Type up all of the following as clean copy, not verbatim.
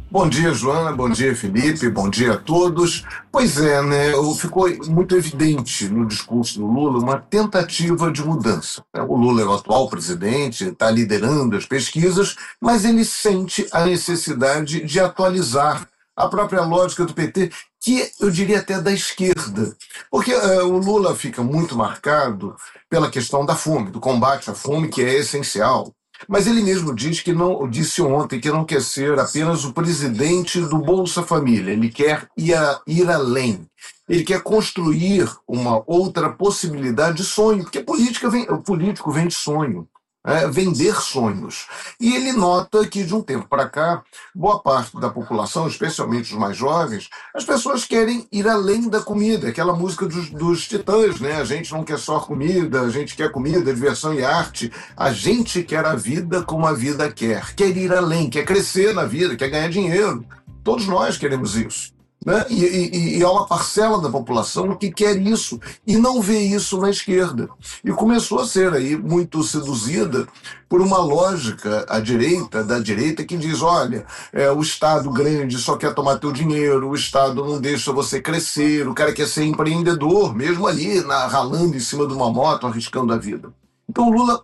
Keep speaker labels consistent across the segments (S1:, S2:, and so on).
S1: Bom dia, Joana. Bom dia, Felipe. Bom dia a todos. Pois é, né? Ficou muito evidente no discurso do Lula uma tentativa de mudança, né? O Lula é o atual presidente, está liderando as pesquisas, mas ele sente a necessidade de atualizar a própria lógica do PT, que eu diria até da esquerda. Porque o Lula fica muito marcado pela questão da fome, do combate à fome, que é essencial. Mas ele mesmo disse ontem que não quer ser apenas o presidente do Bolsa Família, ele quer ir além. Ele quer construir uma outra possibilidade de sonho, porque o político vem de sonho. Vender sonhos. E ele nota que, de um tempo para cá, boa parte da população, especialmente os mais jovens, as pessoas querem ir além da comida, aquela música dos Titãs, né? A gente não quer só comida, a gente quer comida, diversão e arte, a gente quer a vida como a vida quer ir além, quer crescer na vida, quer ganhar dinheiro. Todos nós queremos isso. Né? E há uma parcela da população que quer isso e não vê isso na esquerda. E começou a ser aí muito seduzida por uma lógica da direita que diz, olha, o Estado grande só quer tomar teu dinheiro, o Estado não deixa você crescer, o cara quer ser empreendedor, mesmo ali ralando em cima de uma moto, arriscando a vida. Então o Lula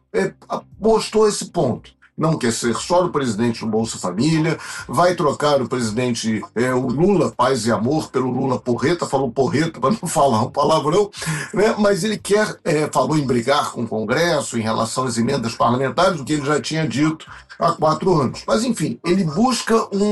S1: postou esse ponto. Não quer ser só o presidente do Bolsa Família, vai trocar o presidente, o Lula Paz e Amor, pelo Lula Porreta, falou porreta para não falar um palavrão, né? Mas ele falou em brigar com o Congresso em relação às emendas parlamentares, o que ele já tinha dito há 4 anos. Mas, enfim, ele busca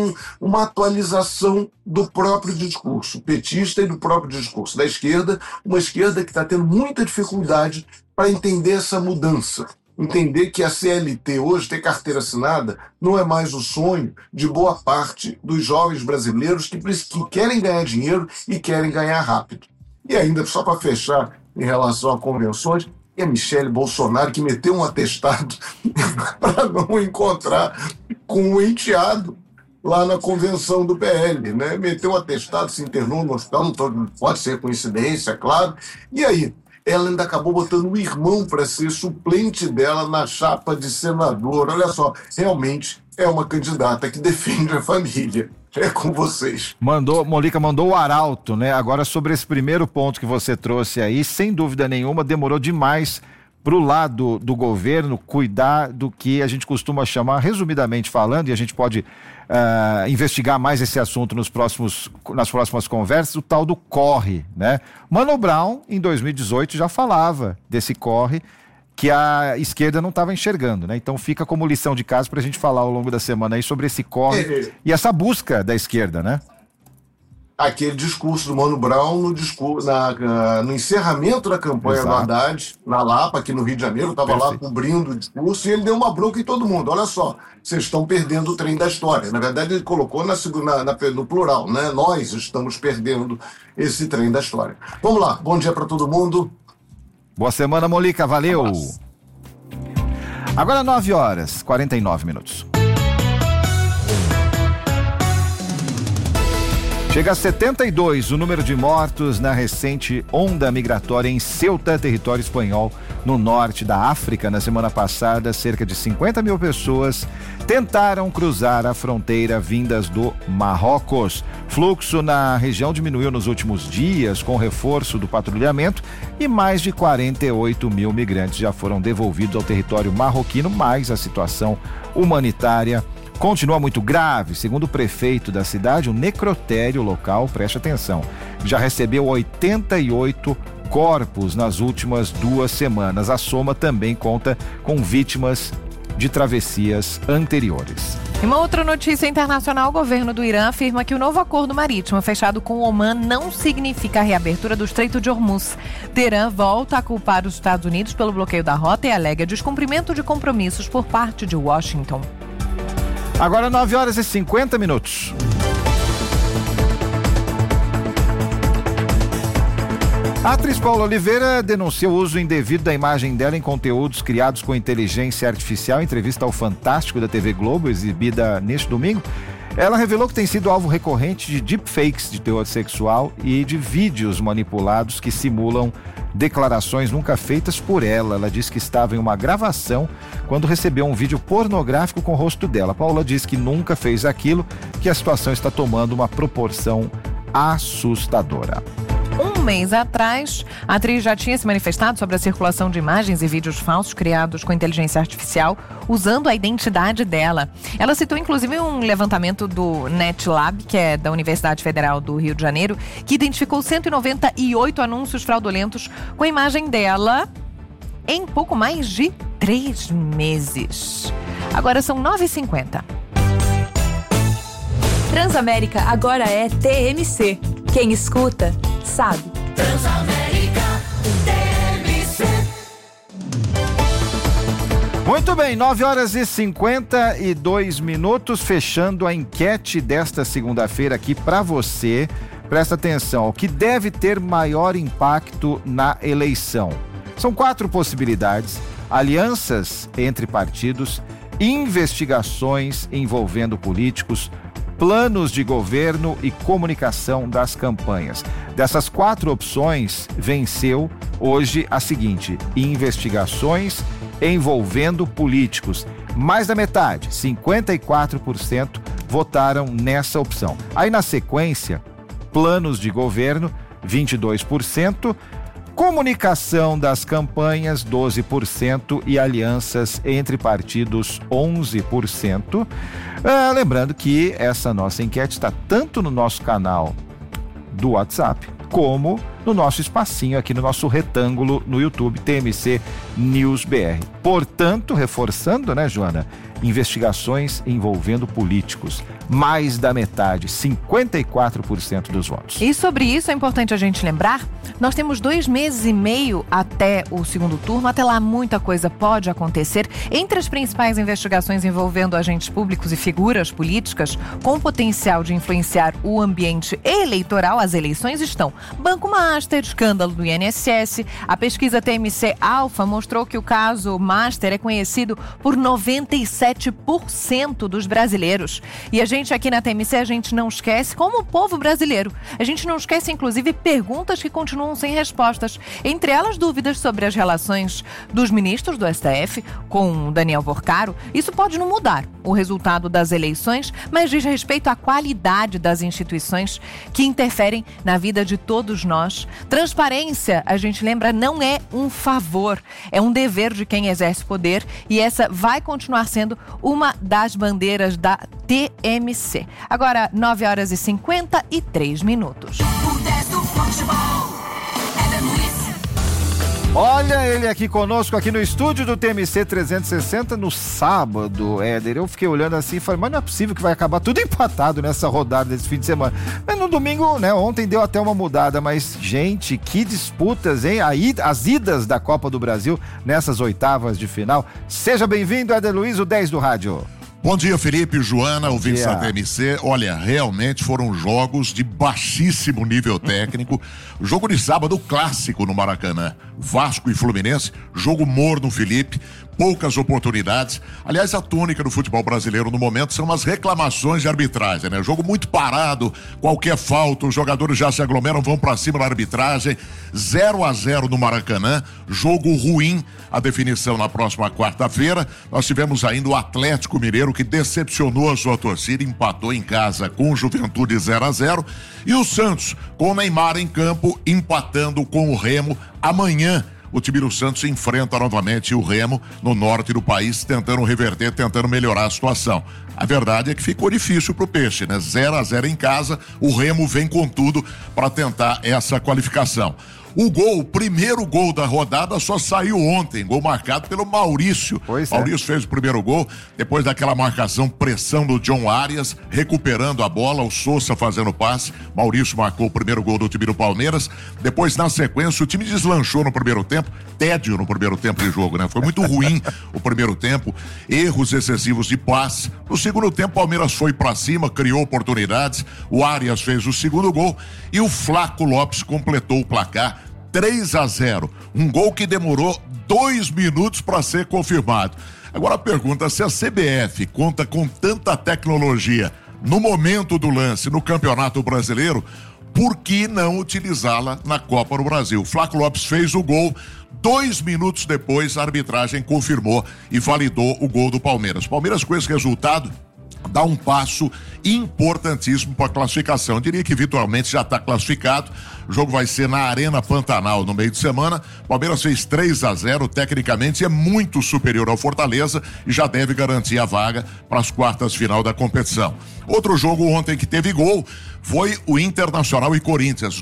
S1: uma atualização do próprio discurso petista e do próprio discurso da esquerda, uma esquerda que está tendo muita dificuldade para entender essa mudança. Entender que a CLT hoje, ter carteira assinada, não é mais o sonho de boa parte dos jovens brasileiros que querem ganhar dinheiro e querem ganhar rápido. E ainda, só para fechar em relação a convenções, é a Michele Bolsonaro que meteu um atestado para não encontrar com o enteado lá na convenção do PL, né? Meteu um atestado, se internou no hospital, não pode ser coincidência, claro. E aí? Ela ainda acabou botando o irmão para ser suplente dela na chapa de senador. Olha só, realmente é uma candidata que defende a família. É com vocês.
S2: Molica mandou o arauto, né? Agora, sobre esse primeiro ponto que você trouxe aí, sem dúvida nenhuma, demorou demais para o lado do governo cuidar do que a gente costuma chamar, resumidamente falando, e a gente pode investigar mais esse assunto nas próximas conversas, o tal do corre, né? Mano Brown, em 2018, já falava desse corre que a esquerda não estava enxergando, né? Então fica como lição de casa para a gente falar ao longo da semana aí sobre esse corre e essa busca da esquerda, né?
S1: Aquele discurso do Mano Brown no encerramento da campanha do Haddad, na Lapa, aqui no Rio de Janeiro, estava lá cobrindo o discurso e ele deu uma bronca em todo mundo. Olha só, vocês estão perdendo o trem da história. Na verdade, ele colocou no plural, né? Nós estamos perdendo esse trem da história. Vamos lá, bom dia para todo mundo.
S2: Boa semana, Molica, valeu. Agora 9h49. Chega a 72 o número de mortos na recente onda migratória em Ceuta, território espanhol, no norte da África. Na semana passada, cerca de 50 mil pessoas tentaram cruzar a fronteira vindas do Marrocos. Fluxo na região diminuiu nos últimos dias com o reforço do patrulhamento e mais de 48 mil migrantes já foram devolvidos ao território marroquino, mas a situação humanitária continua muito grave. Segundo o prefeito da cidade, o necrotério local, preste atenção, já recebeu 88 corpos nas últimas 2 semanas. A soma também conta com vítimas de travessias anteriores.
S3: E uma outra notícia internacional: o governo do Irã afirma que o novo acordo marítimo fechado com o Omã não significa a reabertura do Estreito de Hormuz. Teherã volta a culpar os Estados Unidos pelo bloqueio da rota e alega descumprimento de compromissos por parte de Washington.
S2: Agora 9h50. A atriz Paula Oliveira denuncia o uso indevido da imagem dela em conteúdos criados com inteligência artificial. Em entrevista ao Fantástico da TV Globo, exibida neste domingo, ela revelou que tem sido alvo recorrente de deepfakes de teor sexual e de vídeos manipulados que simulam declarações nunca feitas por ela. Ela disse que estava em uma gravação quando recebeu um vídeo pornográfico com o rosto dela. Paula diz que nunca fez aquilo, que a situação está tomando uma proporção assustadora.
S3: Um mês atrás, a atriz já tinha se manifestado sobre a circulação de imagens e vídeos falsos criados com inteligência artificial usando a identidade dela. Ela citou inclusive um levantamento do NetLab, que é da Universidade Federal do Rio de Janeiro, que identificou 198 anúncios fraudulentos com a imagem dela em pouco mais de 3 meses. Agora são 9h50.
S4: Transamérica agora é TMC. Quem escuta, sabe.
S5: Transamérica TMC.
S2: Muito bem, 9h52, fechando a enquete desta segunda-feira aqui para você. Presta atenção, o que deve ter maior impacto na eleição? São 4 possibilidades: alianças entre partidos, investigações envolvendo políticos, planos de governo e comunicação das campanhas. Dessas 4 opções, venceu hoje a seguinte: investigações envolvendo políticos. Mais da metade, 54%, votaram nessa opção. Aí na sequência, planos de governo, 22%, comunicação das campanhas, 12%, e alianças entre partidos, 11%. Lembrando que essa nossa enquete está tanto no nosso canal do WhatsApp, como no nosso espacinho aqui no nosso retângulo no YouTube, TMC News BR. Portanto, reforçando, né, Joana? Investigações envolvendo políticos. Mais da metade, 54% dos votos.
S3: E sobre isso é importante a gente lembrar, nós temos 2 meses e meio até o segundo turno. Até lá muita coisa pode acontecer. Entre as principais investigações envolvendo agentes públicos e figuras políticas com potencial de influenciar o ambiente eleitoral, as eleições, estão Banco Master, escândalo do INSS. A pesquisa TMC Alpha mostrou que o caso Master é conhecido por 97% dos brasileiros. E a gente aqui na TMC, a gente não esquece, como o povo brasileiro, a gente não esquece inclusive perguntas que continuam sem respostas. Entre elas, dúvidas sobre as relações dos ministros do STF com Daniel Porcaro. Isso pode não mudar o resultado das eleições, mas diz respeito à qualidade das instituições que interferem na vida de todos nós. Transparência, a gente lembra, não é um favor, é um dever de quem exerce poder, e essa vai continuar sendo uma das bandeiras da TMC. Agora, 9h53.
S2: Olha ele aqui conosco, aqui no estúdio do TMC 360 no sábado, Éder. Eu fiquei olhando assim e falei, mas não é possível que vai acabar tudo empatado nessa rodada desse fim de semana. Mas no domingo, né, ontem deu até uma mudada, mas, gente, que disputas, hein? As idas da Copa do Brasil nessas oitavas de final. Seja bem-vindo, Éder Luiz, o 10 do rádio.
S6: Bom dia, Felipe, Joana, ouvintes da TMC. Olha, realmente foram jogos de baixíssimo nível técnico. Jogo de sábado clássico no Maracanã. Vasco e Fluminense, jogo morno, Felipe. Poucas oportunidades. Aliás, a tônica do futebol brasileiro no momento são as reclamações de arbitragem, né? Jogo muito parado, qualquer falta, os jogadores já se aglomeram, vão pra cima da arbitragem. 0-0 no Maracanã, jogo ruim. A definição na próxima quarta-feira. Nós tivemos ainda o Atlético Mineiro, que decepcionou a sua torcida, empatou em casa com o Juventude 0-0. E o Santos, com o Neymar em campo, empatando com o Remo. Amanhã, o time do Santos enfrenta novamente o Remo no norte do país, tentando reverter, tentando melhorar a situação. A verdade é que ficou difícil pro Peixe, né? 0-0 em casa, o Remo vem com tudo para tentar essa qualificação. O primeiro gol da rodada só saiu ontem, gol marcado pelo Maurício. Maurício fez o primeiro gol, depois daquela marcação, pressão do John Arias, recuperando a bola, o Sousa fazendo passe. Maurício marcou o primeiro gol do time do Palmeiras. Depois, na sequência, o time deslanchou no primeiro tempo, tédio no primeiro tempo de jogo, né? Foi muito ruim o primeiro tempo, erros excessivos de passe. No segundo tempo, o Palmeiras foi pra cima, criou oportunidades, o Arias fez o segundo gol e o Flaco Lopes completou o placar. 3-0, um gol que demorou 2 minutos para ser confirmado. Agora a pergunta, se a CBF conta com tanta tecnologia no momento do lance no Campeonato Brasileiro, por que não utilizá-la na Copa do Brasil? Flaco Lopes fez o gol. 2 minutos depois, a arbitragem confirmou e validou o gol do Palmeiras. Palmeiras, com esse resultado, dá um passo importantíssimo para a classificação. Eu diria que virtualmente já está classificado. O jogo vai ser na Arena Pantanal no meio de semana. Palmeiras fez 3-0, tecnicamente é muito superior ao Fortaleza e já deve garantir a vaga para as quartas final da competição. Outro jogo ontem que teve gol foi o Internacional e Corinthians.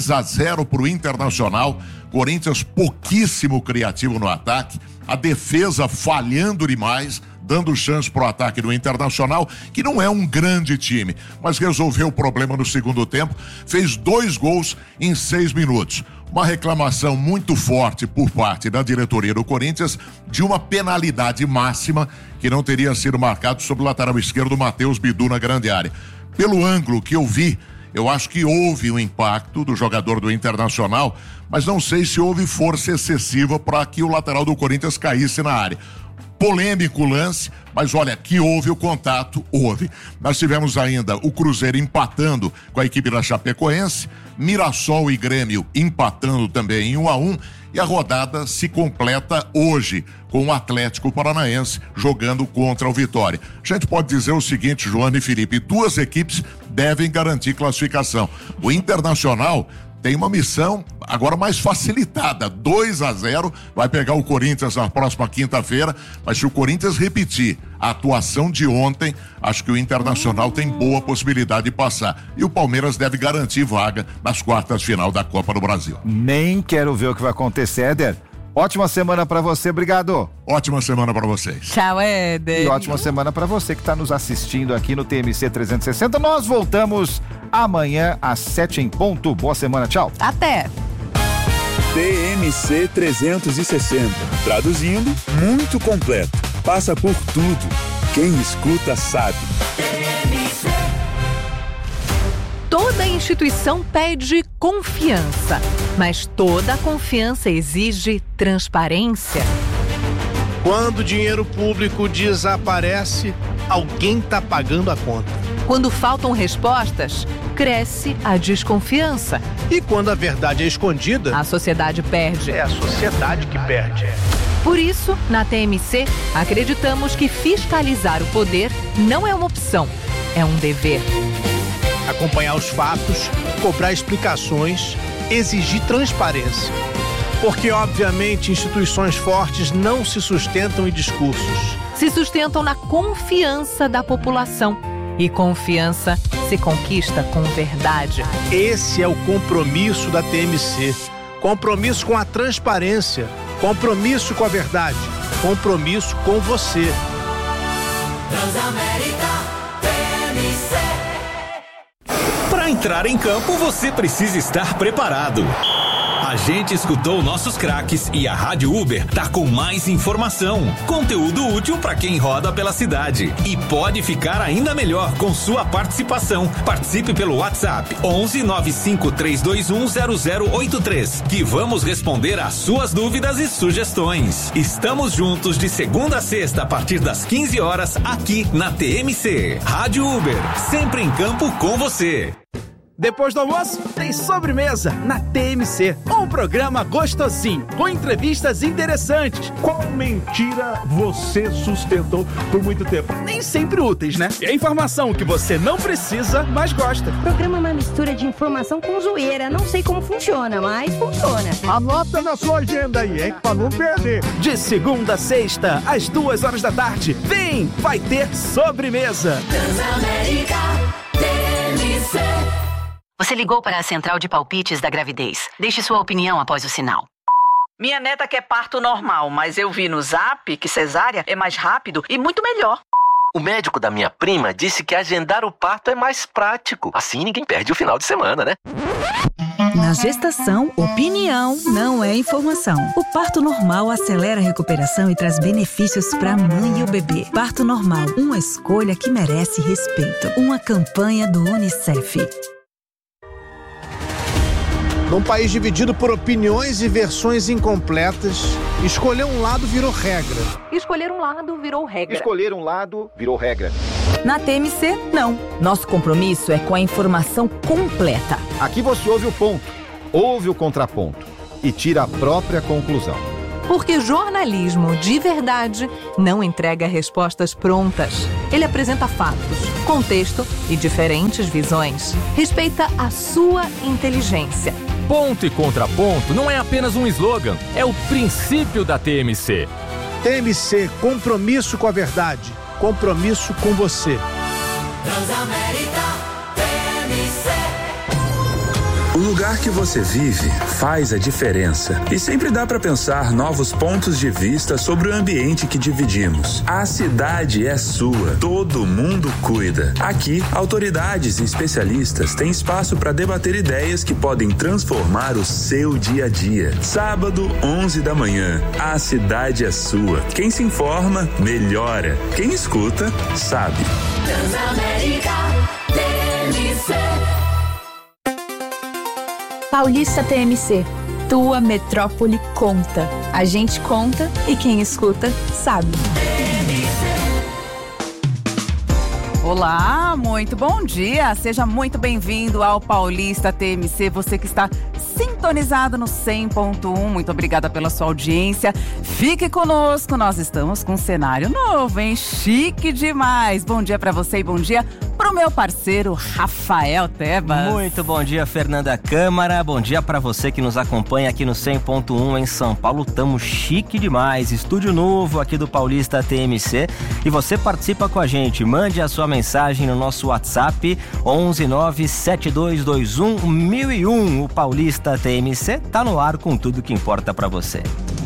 S6: 2-0 para o Internacional. Corinthians pouquíssimo criativo no ataque. A defesa falhando demais, dando chance pro ataque do Internacional, que não é um grande time, mas resolveu o problema no segundo tempo, fez 2 gols em 6 minutos. Uma reclamação muito forte por parte da diretoria do Corinthians de uma penalidade máxima que não teria sido marcado sobre o lateral esquerdo Matheus Bidu na grande área. Pelo ângulo que eu vi, eu acho que houve um impacto do jogador do Internacional, mas não sei se houve força excessiva para que o lateral do Corinthians caísse na área. Polêmico o lance, mas olha, que houve o contato, houve. Nós tivemos ainda o Cruzeiro empatando com a equipe da Chapecoense, Mirassol e Grêmio empatando também em 1-1, e a rodada se completa hoje com o Atlético Paranaense jogando contra o Vitória. A gente pode dizer o seguinte, Joana e Felipe, 2 equipes devem garantir classificação. O Internacional tem uma missão agora mais facilitada, 2-0, vai pegar o Corinthians na próxima quinta-feira, mas se o Corinthians repetir a atuação de ontem, acho que o Internacional tem boa possibilidade de passar. E o Palmeiras deve garantir vaga nas quartas final da Copa do Brasil.
S2: Nem quero ver o que vai acontecer, Éder. Ótima semana pra você, obrigado.
S6: Ótima semana pra vocês.
S3: Tchau, Éder.
S2: E ótima semana pra você que tá nos assistindo aqui no TMC 360. Nós voltamos amanhã às 7 em ponto. Boa semana, tchau.
S3: Até.
S7: TMC 360. Traduzindo, muito completo. Passa por tudo. Quem escuta sabe.
S3: Toda instituição pede confiança, mas toda confiança exige transparência.
S8: Quando o dinheiro público desaparece, alguém está pagando a conta.
S3: Quando faltam respostas, cresce a desconfiança.
S8: E quando a verdade é escondida,
S3: A sociedade perde.
S8: é a sociedade que perde.
S3: Por isso, na TMC, acreditamos que fiscalizar o poder não é uma opção, é um dever.
S8: Acompanhar os fatos, cobrar explicações, exigir transparência. Porque, obviamente, instituições fortes não se sustentam em discursos.
S3: Se sustentam na confiança da população. E confiança se conquista com verdade.
S8: Esse é o compromisso da TMC. Compromisso com a transparência. Compromisso com a verdade. Compromisso com você.
S5: Transamérica TMC.
S9: Para entrar em campo, você precisa estar preparado. A gente escutou nossos craques e a Rádio Uber tá com mais informação, conteúdo útil para quem roda pela cidade. E pode ficar ainda melhor com sua participação. Participe pelo WhatsApp 11 95 321 0083, que vamos responder às suas dúvidas e sugestões. Estamos juntos de segunda a sexta a partir das 15 horas aqui na TMC. Rádio Uber, sempre em campo com você.
S10: Depois do almoço, tem sobremesa na TMC. Um programa gostosinho, com entrevistas interessantes.
S11: Qual mentira você sustentou por muito tempo?
S10: Nem sempre úteis, né? E a informação que você não precisa, mas gosta.
S12: O programa é uma mistura de informação com zoeira. Não sei como funciona, mas funciona.
S11: Anota na sua agenda aí, hein? Pra não perder.
S10: De segunda a sexta, às 2h da tarde. Vem, vai ter sobremesa.
S5: Transamérica TMC.
S13: Você ligou para a central de palpites da gravidez. Deixe sua opinião após o sinal.
S14: Minha neta quer parto normal, mas eu vi no Zap que cesárea é mais rápido e muito melhor.
S15: O médico da minha prima disse que agendar o parto é mais prático. Assim ninguém perde o final de semana, né?
S4: Na gestação, opinião não é informação. O parto normal acelera a recuperação e traz benefícios para a mãe e o bebê. Parto normal, uma escolha que merece respeito. Uma campanha do UNICEF.
S8: Num país dividido por opiniões e versões incompletas, escolher um lado virou regra.
S3: Escolher um lado virou regra.
S16: Escolher um lado virou regra.
S4: Na TMC, não. Nosso compromisso é com a informação completa.
S2: Aqui você ouve o ponto, ouve o contraponto e tira a própria conclusão.
S3: Porque jornalismo de verdade não entrega respostas prontas. Ele apresenta fatos, contexto e diferentes visões. Respeita a sua inteligência.
S16: Ponto e contraponto não é apenas um slogan, é o princípio da TMC.
S8: TMC, compromisso com a verdade, compromisso com você.
S5: Transamérica TMC.
S7: O lugar que você vive faz a diferença. E sempre dá para pensar novos pontos de vista sobre o ambiente que dividimos. A cidade é sua, todo mundo cuida. Aqui, autoridades e especialistas têm espaço para debater ideias que podem transformar o seu dia a dia. Sábado, 11 da manhã. A cidade é sua. Quem se informa, melhora. Quem escuta, sabe.
S5: Transamérica TMC.
S4: Paulista TMC, tua metrópole conta. A gente conta e quem escuta sabe.
S17: Olá, muito bom dia. Seja muito bem-vindo ao Paulista TMC. Você que está sintonizado no 100.1. Muito obrigada pela sua audiência. Fique conosco, nós estamos com um cenário novo, hein? Chique demais. Bom dia para você e bom dia pro meu parceiro Rafael Tebas.
S18: Muito bom dia, Fernanda Câmara. Bom dia para você que nos acompanha aqui no 100.1 em São Paulo. Tamo chique demais. Estúdio novo aqui do Paulista TMC. E você participa com a gente. Mande a sua mensagem no nosso WhatsApp 11972211001. O Paulista TMC tá no ar com tudo que importa para você.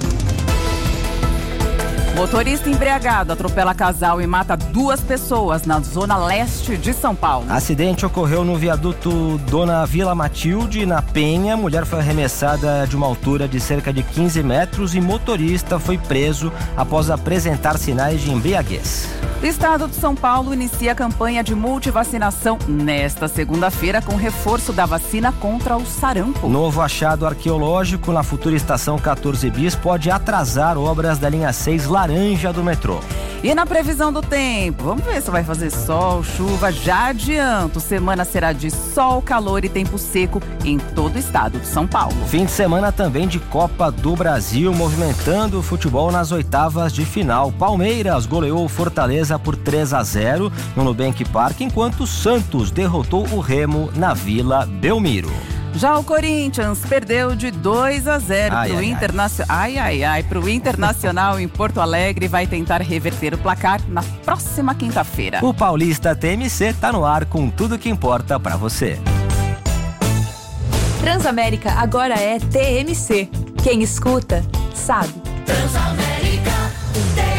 S17: Motorista embriagado atropela casal e mata 2 pessoas na zona leste de São Paulo.
S18: Acidente ocorreu no viaduto Dona Vila Matilde, na Penha. Mulher foi arremessada de uma altura de cerca de 15 metros e motorista foi preso após apresentar sinais de embriaguez.
S17: O estado de São Paulo inicia a campanha de multivacinação nesta segunda-feira com reforço da vacina contra o sarampo.
S18: Novo achado arqueológico na futura estação 14 bis pode atrasar obras da linha 6 laranja do metrô.
S17: E na previsão do tempo, vamos ver se vai fazer sol, chuva. Já adianto, semana será de sol, calor e tempo seco em todo o estado de São Paulo.
S18: Fim de semana também de Copa do Brasil, movimentando o futebol nas oitavas de final. Palmeiras goleou o Fortaleza por 3-0 no Nubank Park, enquanto o Santos derrotou o Remo na Vila Belmiro.
S17: Já o Corinthians perdeu de 2-0 pro Internacional em Porto Alegre e vai tentar reverter o placar na próxima quinta-feira.
S18: O Paulista TMC tá no ar com tudo que importa pra você.
S4: Transamérica agora é TMC. Quem escuta, sabe.
S5: Transamérica TMC.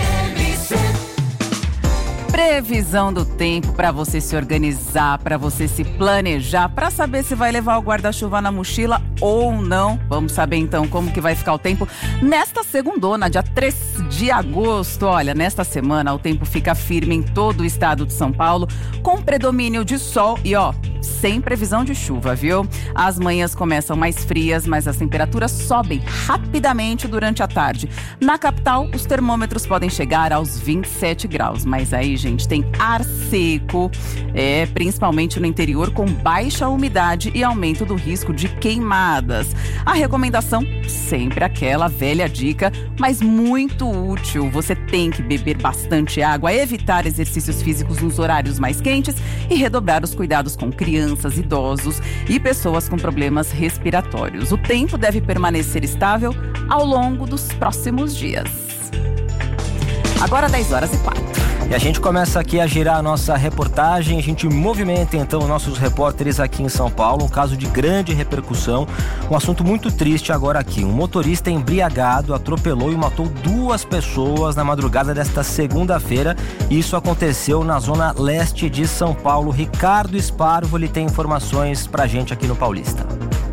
S17: Previsão do tempo para você se organizar, para você se planejar, para saber se vai levar o guarda-chuva na mochila ou não. Vamos saber então como que vai ficar o tempo nesta segundona, dia 3 de agosto. Olha, nesta semana o tempo fica firme em todo o estado de São Paulo, com predomínio de sol e sem previsão de chuva, viu? As manhãs começam mais frias, mas as temperaturas sobem rapidamente durante a tarde. Na capital, os termômetros podem chegar aos 27 graus, mas aí, gente, tem ar seco, principalmente no interior, com baixa umidade e aumento do risco de queimadas. A recomendação, sempre aquela velha dica, mas muito útil. Você tem que beber bastante água, evitar exercícios físicos nos horários mais quentes e redobrar os cuidados com crianças, idosos e pessoas com problemas respiratórios. O tempo deve permanecer estável ao longo dos próximos dias. Agora 10h04.
S18: E a gente começa aqui a girar a nossa reportagem, a gente movimenta então nossos repórteres aqui em São Paulo, um caso de grande repercussão, um assunto muito triste agora aqui. Um motorista embriagado atropelou e matou 2 pessoas na madrugada desta segunda-feira. Isso aconteceu na zona leste de São Paulo. Ricardo Esparvo, ele tem informações pra gente aqui no Paulista.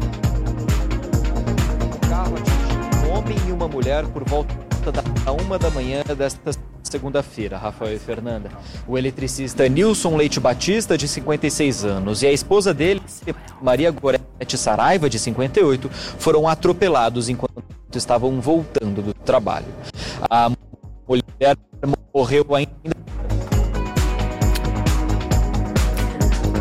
S19: O carro atingiu um homem e uma mulher por volta da 1 da manhã desta segunda-feira, Rafael e Fernanda. O eletricista Nilson Leite Batista, de 56 anos, e a esposa dele, Maria Gorete Saraiva, de 58, foram atropelados enquanto estavam voltando do trabalho. A mulher morreu ainda.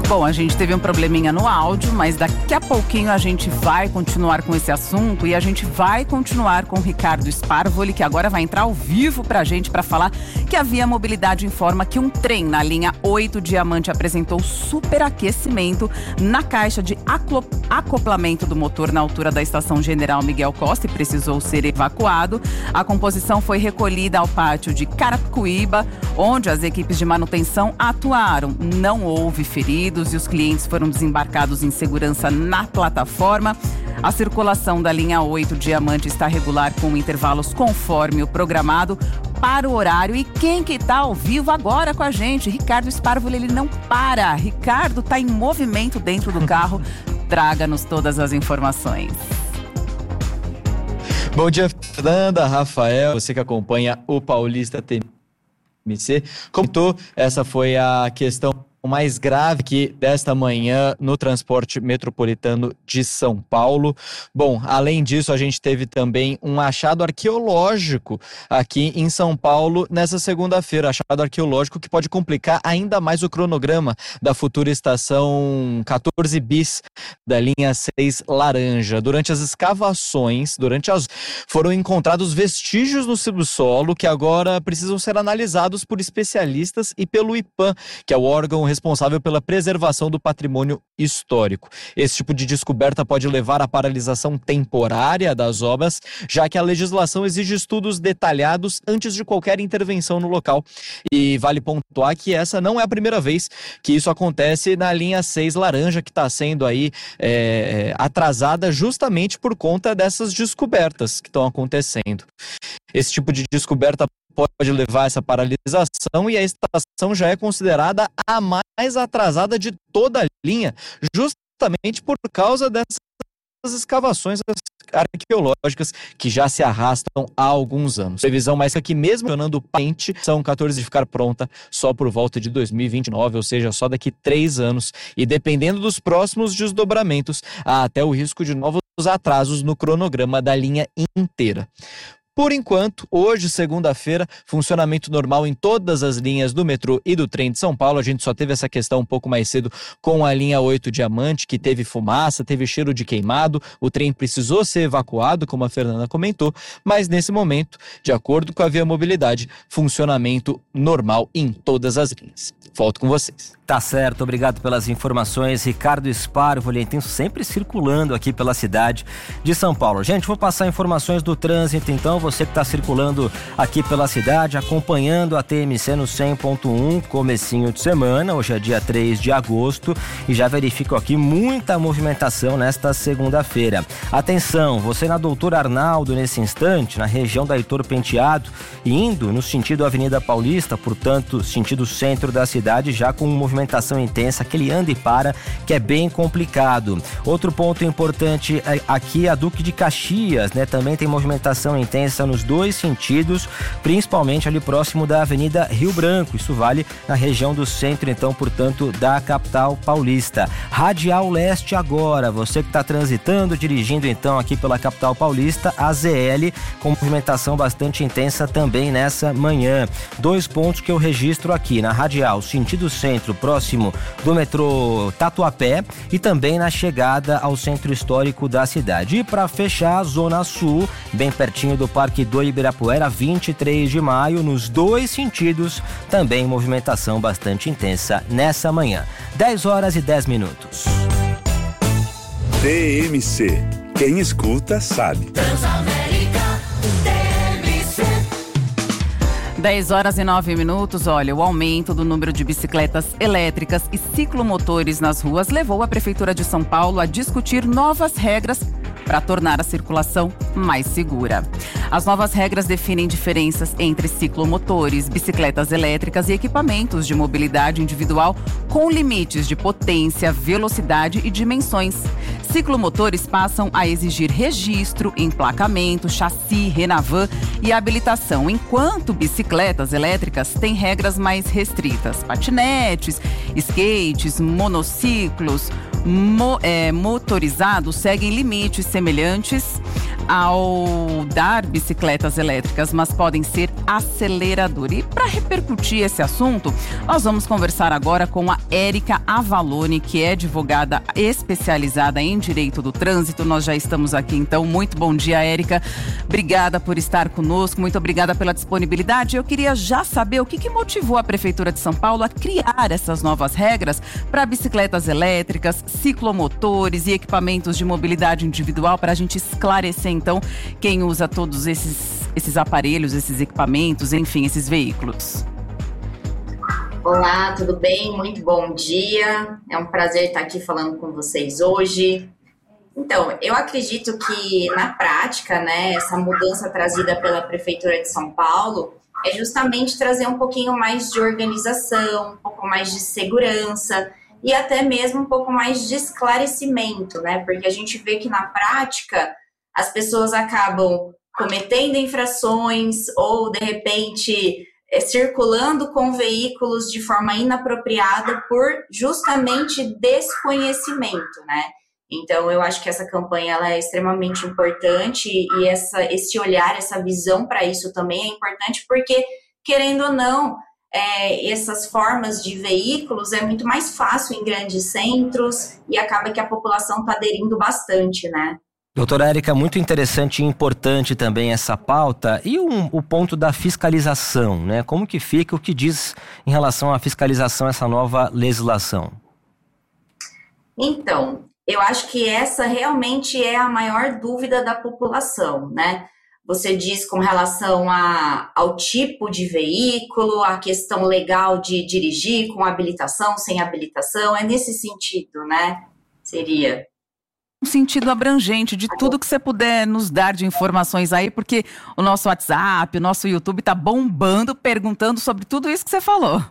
S17: Bom, a gente teve um probleminha no áudio, mas daqui a pouquinho a gente vai continuar com esse assunto e a gente vai continuar com o Ricardo Sparvoli, que agora vai entrar ao vivo pra gente para falar que a Via Mobilidade informa que um trem na linha 8 Diamante apresentou superaquecimento na caixa de acoplamento do motor na altura da estação General Miguel Costa e precisou ser evacuado. A composição foi recolhida ao pátio de Carapicuíba, onde as equipes de manutenção atuaram. Não houve feridos e os clientes foram desembarcados em segurança na plataforma. A circulação da linha 8 Diamante está regular com intervalos conforme o programado para o horário. E quem que tá ao vivo agora com a gente? Ricardo Sparvoli, ele não para. Ricardo tá em movimento dentro do carro. Traga-nos todas as informações.
S19: Bom dia, Fernanda, Rafael, você que acompanha o Paulista TMC. Comentou, essa foi a questão mais grave que desta manhã no transporte metropolitano de São Paulo. Bom, além disso, a gente teve também um achado arqueológico aqui em São Paulo nessa segunda-feira. Achado arqueológico que pode complicar ainda mais o cronograma da futura estação 14 bis da linha 6 Laranja. Durante as escavações, foram encontrados vestígios no subsolo que agora precisam ser analisados por especialistas e pelo IPAM, que é o órgão responsável pela preservação do patrimônio histórico. Esse tipo de descoberta pode levar à paralisação temporária das obras, já que a legislação exige estudos detalhados antes de qualquer intervenção no local. E vale pontuar que essa não é a primeira vez que isso acontece na linha 6 Laranja, que está sendo aí atrasada justamente por conta dessas descobertas que estão acontecendo. Esse tipo de descoberta pode levar a essa paralisação e a estação já é considerada a mais atrasada de toda a linha, justamente por causa dessas escavações arqueológicas que já se arrastam há alguns anos. Previsão mais que mesmo funcionando o pente, são 14 de ficar pronta só por volta de 2029, ou seja, só daqui 3 anos. E dependendo dos próximos desdobramentos, há até o risco de novos atrasos no cronograma da linha inteira. Por enquanto, hoje, segunda-feira, funcionamento normal em todas as linhas do metrô e do trem de São Paulo. A gente só teve essa questão um pouco mais cedo com a linha 8 Diamante, que teve fumaça, teve cheiro de queimado. O trem precisou ser evacuado, como a Fernanda comentou, mas nesse momento, de acordo com a Via Mobilidade, funcionamento normal em todas as linhas. Volto com vocês.
S18: Tá certo, obrigado pelas informações, Ricardo Sparvoli, sempre circulando aqui pela cidade de São Paulo. Gente, vou passar informações do trânsito, então, você que está circulando aqui pela cidade, acompanhando a TMC no 100.1, comecinho de semana, hoje é dia 3 de agosto, e já verifico aqui muita movimentação nesta segunda-feira. Atenção, você na Doutor Arnaldo, nesse instante, na região da Heitor Penteado, indo no sentido Avenida Paulista, portanto, sentido centro da cidade, já com movimentação intensa, aquele anda e para, que é bem complicado. Outro ponto importante aqui, a Duque de Caxias, também tem movimentação intensa nos dois sentidos, principalmente ali próximo da Avenida Rio Branco. Isso vale na região do centro, então, portanto, da capital paulista. Radial Leste agora, você que está transitando, dirigindo então aqui pela capital paulista, a ZL com movimentação bastante intensa também nessa manhã. 2 pontos que eu registro aqui, na Radial, sentido centro, próximo do metrô Tatuapé e também na chegada ao centro histórico da cidade. E para fechar, a Zona Sul, bem pertinho do Parque do Ibirapuera, 23 de maio, nos 2 sentidos, também movimentação bastante intensa nessa manhã. 10h10.
S7: TMC. Quem escuta sabe.
S5: Transamérica TMC.
S17: 10h09. Olha, o aumento do número de bicicletas elétricas e ciclomotores nas ruas levou a Prefeitura de São Paulo a discutir novas regras para tornar a circulação mais segura. As novas regras definem diferenças entre ciclomotores, bicicletas elétricas e equipamentos de mobilidade individual com limites de potência, velocidade e dimensões. Ciclomotores passam a exigir registro, emplacamento, chassi, Renavan e habilitação, enquanto bicicletas elétricas têm regras mais restritas. Patinetes, skates, monociclos, motorizados seguem limites semelhantes. ao dar bicicletas elétricas, mas podem ser acelerador. E para repercutir esse assunto, nós vamos conversar agora com a Érica Avalone, que é advogada especializada em direito do trânsito. Nós já estamos aqui, então. Muito bom dia, Érica. Obrigada por estar conosco, muito obrigada pela disponibilidade. Eu queria já saber o que motivou a Prefeitura de São Paulo a criar essas novas regras para bicicletas elétricas, ciclomotores e equipamentos de mobilidade individual, para a gente esclarecer, então, quem usa todos esses aparelhos, esses equipamentos, enfim, esses veículos.
S20: Olá, tudo bem? Muito bom dia. É um prazer estar aqui falando com vocês hoje. Então, eu acredito que, na prática, né, essa mudança trazida pela Prefeitura de São Paulo é justamente trazer um pouquinho mais de organização, um pouco mais de segurança e até mesmo um pouco mais de esclarecimento, né? Porque a gente vê que, na prática, as pessoas acabam cometendo infrações ou, de repente, circulando com veículos de forma inapropriada por justamente desconhecimento, né? Então, eu acho que essa campanha ela é extremamente importante e esse olhar, essa visão para isso também é importante porque, querendo ou não, essas formas de veículos é muito mais fácil em grandes centros e acaba que a população está aderindo bastante, né?
S18: Doutora Érica, muito interessante e importante também essa pauta. E o ponto da fiscalização, né? Como que fica, o que diz em relação à fiscalização essa nova legislação?
S20: Então, eu acho que essa realmente é a maior dúvida da população, né? Você diz com relação ao tipo de veículo, a questão legal de dirigir com habilitação, sem habilitação, é nesse sentido, né? Seria
S17: um sentido abrangente de tudo que você puder nos dar de informações aí, porque o nosso WhatsApp, o nosso YouTube tá bombando, perguntando sobre tudo isso que você falou.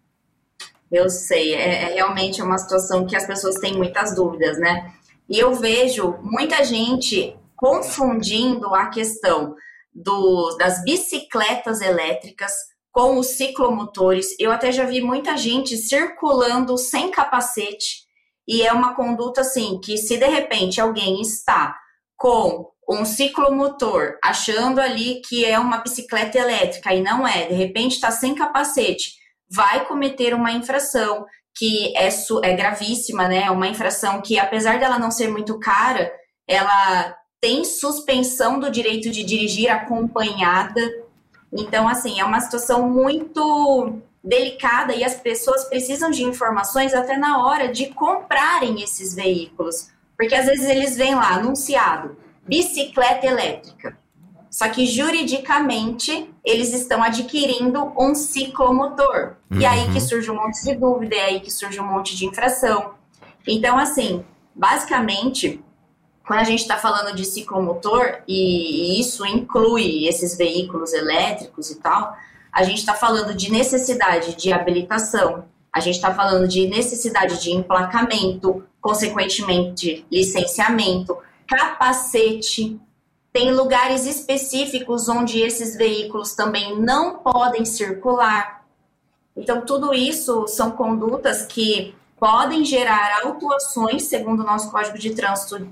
S20: Eu sei, é realmente uma situação que as pessoas têm muitas dúvidas, né? E eu vejo muita gente confundindo a questão das bicicletas elétricas com os ciclomotores. Eu até já vi muita gente circulando sem capacete e é uma conduta assim, que se de repente alguém está com um ciclomotor achando ali que é uma bicicleta elétrica e não é, de repente está sem capacete, vai cometer uma infração que é gravíssima, né? Uma infração que, apesar dela não ser muito cara, ela tem suspensão do direito de dirigir acompanhada. Então, assim, é uma situação muito delicada e as pessoas precisam de informações até na hora de comprarem esses veículos. Porque, às vezes, eles veem lá, anunciado, bicicleta elétrica. Só que, juridicamente, eles estão adquirindo um ciclomotor. E aí que surge um monte de dúvida, é aí que surge um monte de infração. Então, assim, basicamente, quando a gente está falando de ciclomotor, e isso inclui esses veículos elétricos e tal, a gente está falando de necessidade de habilitação, a gente está falando de necessidade de emplacamento, consequentemente, licenciamento, capacete. Tem lugares específicos onde esses veículos também não podem circular. Então, tudo isso são condutas que podem gerar autuações, segundo o nosso Código de Trânsito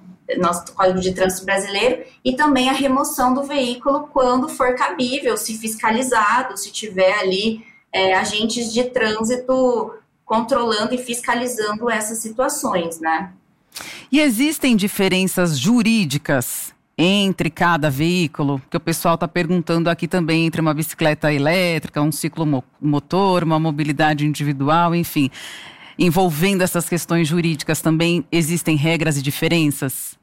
S20: brasileiro, e também a remoção do veículo quando for cabível, se fiscalizado, se tiver ali agentes de trânsito controlando e fiscalizando essas situações, né?
S17: E existem diferenças jurídicas entre cada veículo, que o pessoal está perguntando aqui também, entre uma bicicleta elétrica, um ciclomotor, uma mobilidade individual, enfim. Envolvendo essas questões jurídicas também existem regras e diferenças?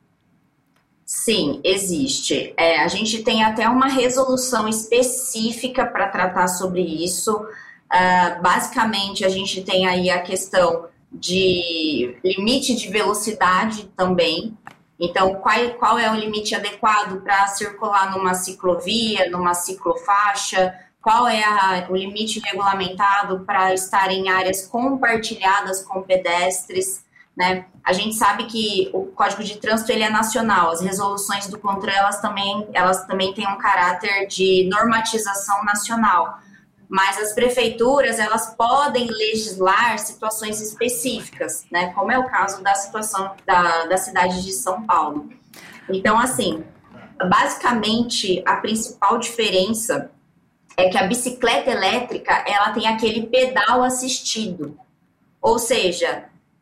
S20: Sim, existe. A gente tem até uma resolução específica para tratar sobre isso. Basicamente, a gente tem aí a questão de limite de velocidade também. Então, qual é o limite adequado para circular numa ciclovia, numa ciclofaixa? Qual é o limite regulamentado para estar em áreas compartilhadas com pedestres, né? A gente sabe que o Código de Trânsito ele é nacional, as resoluções do CONTRAN elas também têm um caráter de normatização nacional, mas as prefeituras elas podem legislar situações específicas, né? Como é o caso da situação da cidade de São Paulo. Então, assim, basicamente, a principal diferença é que a bicicleta elétrica, ela tem aquele pedal assistido. Ou seja,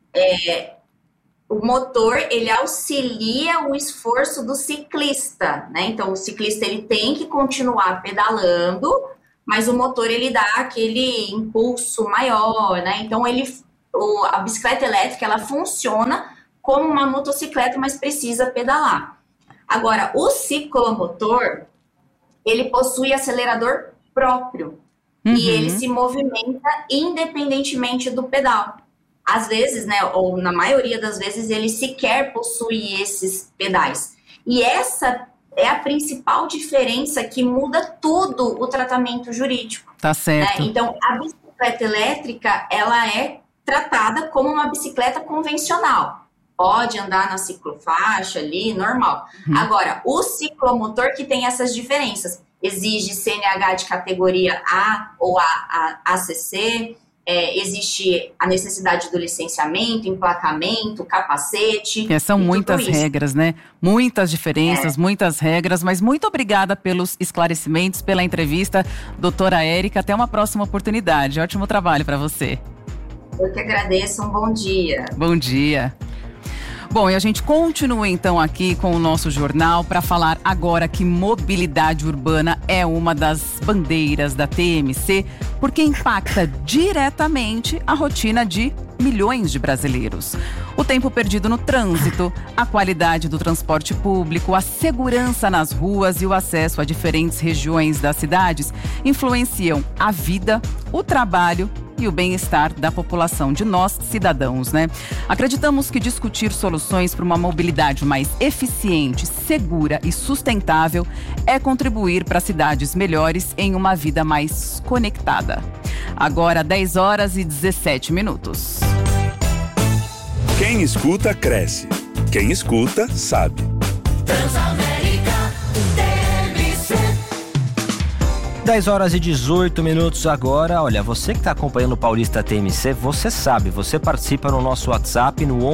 S20: o motor, ele auxilia o esforço do ciclista, né? Então, o ciclista, ele tem que continuar pedalando, mas o motor, ele dá aquele impulso maior, né? Então, a bicicleta elétrica, ela funciona como uma motocicleta, mas precisa pedalar. Agora, o ciclomotor, ele possui acelerador próprio e ele se movimenta independentemente do pedal. Às vezes, né, ou na maioria das vezes, ele sequer possui esses pedais. E essa é a principal diferença que muda tudo o tratamento jurídico.
S17: Tá certo.
S20: Né? Então, a bicicleta elétrica, ela é tratada como uma bicicleta convencional. Pode andar na ciclofaixa ali, normal. Agora, o ciclomotor que tem essas diferenças. Exige CNH de categoria A ou ACC, existe a necessidade do licenciamento, emplacamento, capacete.
S17: São muitas regras, né? Muitas diferenças, muitas regras, mas muito obrigada pelos esclarecimentos, pela entrevista, doutora Érica. Até uma próxima oportunidade. Ótimo trabalho para você.
S20: Eu que agradeço, um bom dia.
S17: Bom dia. Bom, e a gente continua então aqui com o nosso jornal para falar agora que mobilidade urbana é uma das bandeiras da TMC, porque impacta diretamente a rotina de milhões de brasileiros. O tempo perdido no trânsito, a qualidade do transporte público, a segurança nas ruas e o acesso a diferentes regiões das cidades influenciam a vida, o trabalho e o bem-estar da população, de nós, cidadãos, né? Acreditamos que discutir soluções para uma mobilidade mais eficiente, segura e sustentável é contribuir para cidades melhores em uma vida mais conectada. Agora, 10h17.
S7: Quem escuta, cresce. Quem escuta, sabe.
S5: Transamérica TMC.
S18: 10h18 agora. Olha, você que está acompanhando o Paulista TMC, você sabe, você participa no nosso WhatsApp no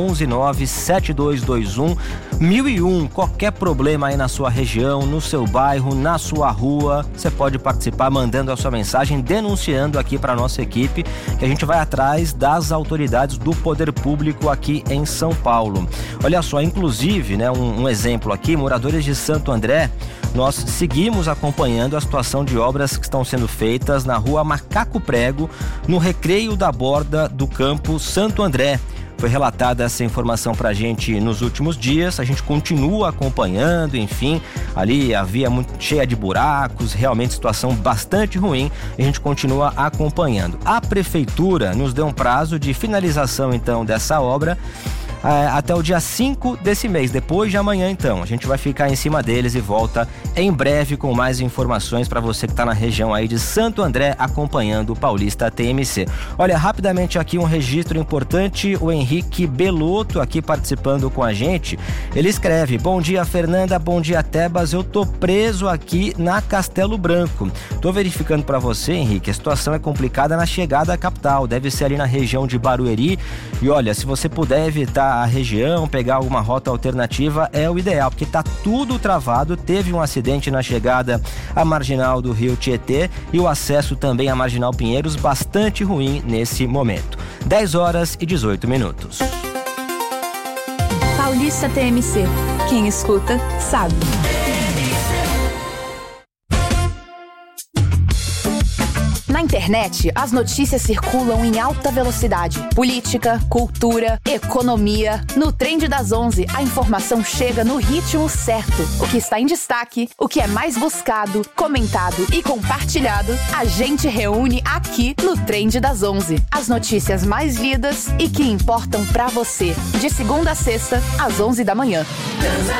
S18: 11972211001. Qualquer problema aí na sua região, no seu bairro, na sua rua, você pode participar mandando a sua mensagem, denunciando aqui para nossa equipe, que a gente vai atrás das autoridades do poder público aqui em São Paulo. Olha só, inclusive, né, um exemplo aqui, moradores de Santo André, nós seguimos acompanhando a situação de obras que estão sendo feitas na rua Macaco Prego, no Recreio da Borda do Campo Santo André. Foi relatada essa informação pra gente nos últimos dias, a gente continua acompanhando, enfim, ali a via muito cheia de buracos, realmente situação bastante ruim, e a gente continua acompanhando. A prefeitura nos deu um prazo de finalização então dessa obra até o dia 5 desse mês, depois de amanhã então. A gente vai ficar em cima deles e volta em breve com mais informações para você que está na região aí de Santo André acompanhando o Paulista TMC. Olha, rapidamente aqui um registro importante, o Henrique Belotto aqui participando com a gente. Ele escreve: bom dia Fernanda, bom dia Tebas, eu tô preso aqui na Castelo Branco. Tô verificando para você, Henrique, a situação é complicada na chegada à capital, deve ser ali na região de Barueri, e olha, se você puder evitar a região, pegar alguma rota alternativa, é o ideal, porque tá tudo travado. Teve um acidente na chegada à marginal do Rio Tietê e o acesso também à marginal Pinheiros bastante ruim nesse momento. 10h18.
S21: Paulista TMC. Quem escuta, sabe. Na internet, as notícias circulam em alta velocidade. Política, cultura, economia. No Trend das 11, a informação chega no ritmo certo. O que está em destaque, o que é mais buscado, comentado e compartilhado, a gente reúne aqui no Trend das 11. As notícias mais lidas e que importam pra você. De segunda a sexta, às 11 da manhã.